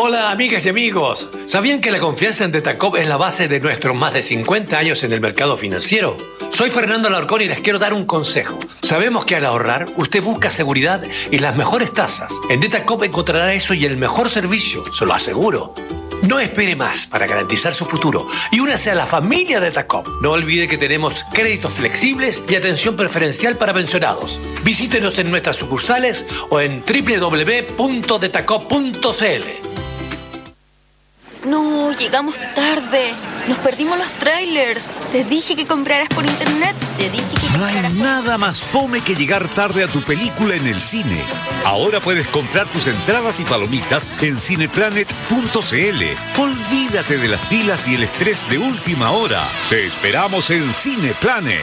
Hola, amigas y amigos. ¿Sabían que la confianza en Detacop es la base de nuestros más de 50 años en el mercado financiero? Soy Fernando Alarcón y les quiero dar un consejo. Sabemos que al ahorrar, usted busca seguridad y las mejores tasas. En Detacop encontrará eso y el mejor servicio, se lo aseguro. No espere más para garantizar su futuro y únase a la familia Detacop. No olvide que tenemos créditos flexibles y atención preferencial para pensionados. Visítenos en nuestras sucursales o en www.detacop.cl. No, llegamos tarde. Nos perdimos los trailers. Te dije que compraras por internet. No hay nada más fome que llegar tarde a tu película en el cine. Ahora puedes comprar tus entradas y palomitas en cineplanet.cl. Olvídate de las filas y el estrés de última hora. Te esperamos en Cineplanet.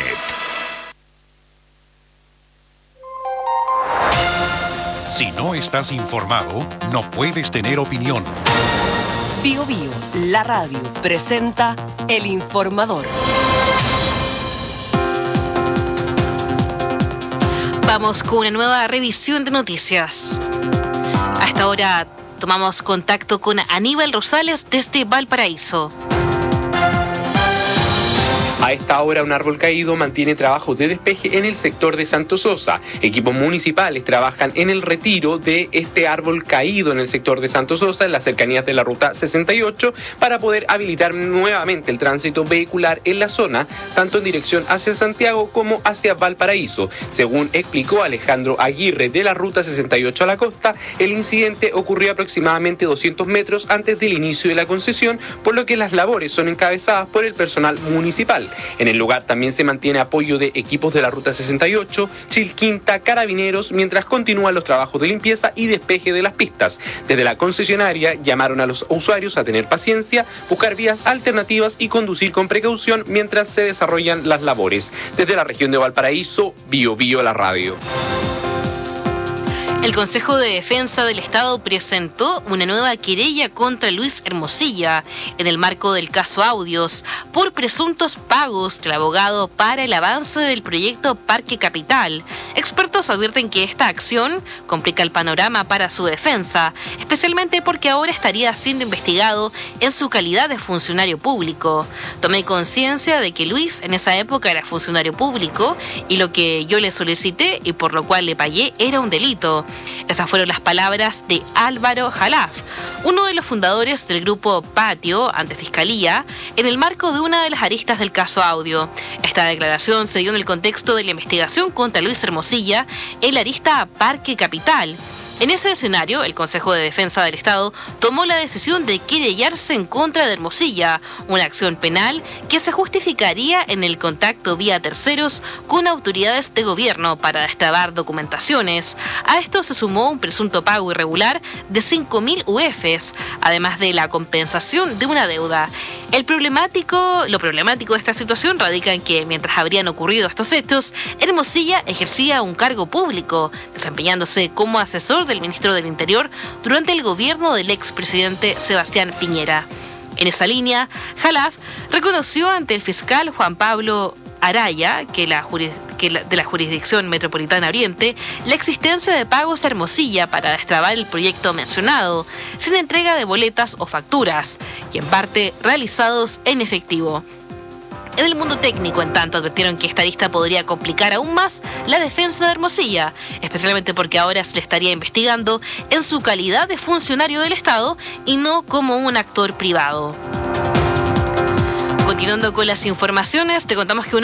Si no estás informado, no puedes tener opinión. Bio Bio, la radio, presenta El Informador. Vamos con una nueva revisión de noticias. A esta hora tomamos contacto con Aníbal Rosales desde Valparaíso. A esta hora, un árbol caído mantiene trabajos de despeje en el sector de Santo Sosa. Equipos municipales trabajan en el retiro de este árbol caído en el sector de Santo Sosa, en las cercanías de la ruta 68, para poder habilitar nuevamente el tránsito vehicular en la zona, tanto en dirección hacia Santiago como hacia Valparaíso. Según explicó Alejandro Aguirre de la ruta 68 a la costa, el incidente ocurrió aproximadamente 200 metros antes del inicio de la concesión, por lo que las labores son encabezadas por el personal municipal. En el lugar también se mantiene apoyo de equipos de la Ruta 68, Chilquinta, Carabineros, mientras continúan los trabajos de limpieza y despeje de las pistas. Desde la concesionaria llamaron a los usuarios a tener paciencia, buscar vías alternativas y conducir con precaución mientras se desarrollan las labores. Desde la región de Valparaíso, Bio Bio la radio. El Consejo de Defensa del Estado presentó una nueva querella contra Luis Hermosilla en el marco del caso Audios por presuntos pagos del abogado para el avance del proyecto Parque Capital. Expertos advierten que esta acción complica el panorama para su defensa, especialmente porque ahora estaría siendo investigado en su calidad de funcionario público. Tomé conciencia de que Luis en esa época era funcionario público y lo que yo le solicité y por lo cual le pagué era un delito. Esas fueron las palabras de Álvaro Jalaf, uno de los fundadores del grupo Patio ante Fiscalía, en el marco de una de las aristas del caso Audio. Esta declaración se dio en el contexto de la investigación contra Luis Hermosilla en la arista Parque Capital. En ese escenario, el Consejo de Defensa del Estado tomó la decisión de querellarse en contra de Hermosilla, una acción penal que se justificaría en el contacto vía terceros con autoridades de gobierno para destrabar documentaciones. A esto se sumó un presunto pago irregular de 5.000 UFs, además de la compensación de una deuda. Lo problemático de esta situación radica en que, mientras habrían ocurrido estos hechos, Hermosilla ejercía un cargo público, desempeñándose como asesor del ministro del Interior durante el gobierno del expresidente Sebastián Piñera. En esa línea, Jalaf reconoció ante el fiscal Juan Pablo Araya, de la Jurisdicción Metropolitana Oriente, la existencia de pagos de Hermosilla para destrabar el proyecto mencionado, sin entrega de boletas o facturas, y en parte realizados en efectivo. En el mundo técnico, en tanto, advirtieron que esta lista podría complicar aún más la defensa de Hermosilla, especialmente porque ahora se le estaría investigando en su calidad de funcionario del Estado y no como un actor privado. Continuando con las informaciones, te contamos que